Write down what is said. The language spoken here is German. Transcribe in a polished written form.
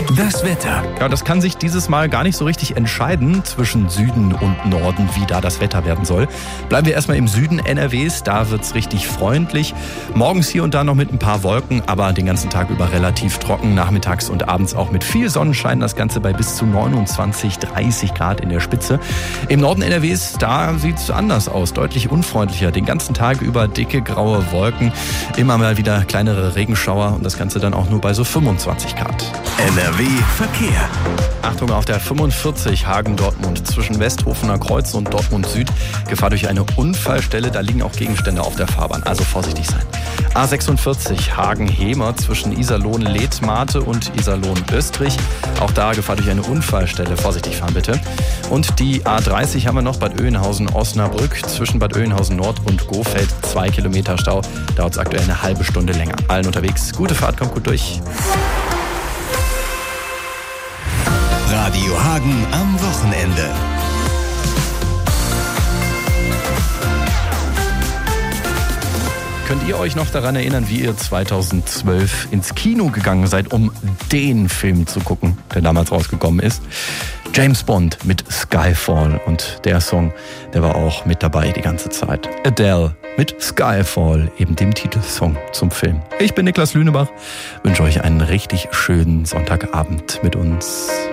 Das Wetter. Ja, das kann sich dieses Mal gar nicht so richtig entscheiden zwischen Süden und Norden, wie da das Wetter werden soll. Bleiben wir erstmal im Süden NRWs, da wird's richtig freundlich. Morgens hier und da noch mit ein paar Wolken, aber den ganzen Tag über relativ trocken. Nachmittags und abends auch mit viel Sonnenschein, das Ganze bei bis zu 29, 30 Grad in der Spitze. Im Norden NRWs, da sieht's anders aus, deutlich unfreundlicher. Den ganzen Tag über dicke graue Wolken, immer mal wieder kleinere Regenschauer und das Ganze dann auch nur bei so 25 Grad. NRW Verkehr. Achtung auf der 45 Hagen-Dortmund zwischen Westhofener Kreuz und Dortmund Süd. Gefahr durch eine Unfallstelle, da liegen auch Gegenstände auf der Fahrbahn, also vorsichtig sein. A46 Hagen-Hemer zwischen Iserlohn-Letmate und Iserlohn-Östrich. Auch da Gefahr durch eine Unfallstelle, vorsichtig fahren bitte. Und die A30 haben wir noch, Bad Oeynhausen-Osnabrück zwischen Bad Oeynhausen-Nord und Gohfeld. 2 Kilometer Stau, dauert es aktuell eine halbe Stunde länger. Allen unterwegs, gute Fahrt, kommt gut durch. Radio Hagen am Wochenende. Könnt ihr euch noch daran erinnern, wie ihr 2012 ins Kino gegangen seid, um den Film zu gucken, der damals rausgekommen ist? James Bond mit Skyfall, und der Song, der war auch mit dabei die ganze Zeit. Adele mit Skyfall, eben dem Titelsong zum Film. Ich bin Niklas Lünebach, wünsche euch einen richtig schönen Sonntagabend mit uns.